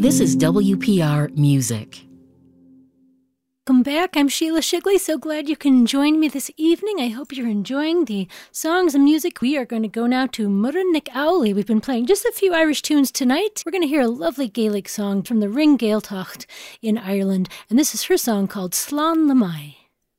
This is WPR Music. Welcome back. I'm Sheila Shigley. So glad you can join me this evening. I hope you're enjoying the songs and music. We are going to go now to Muireann Nic Amhlaoibh. We've been playing just a few Irish tunes tonight. We're going to hear a lovely Gaelic song from the Ring Gaeltacht in Ireland. And this is her song called Slán le Mai.